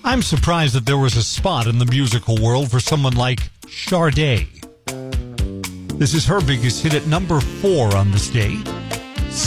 I'm surprised that there was a spot in the musical world for someone like Sade. This is her biggest hit at number 4 on this day.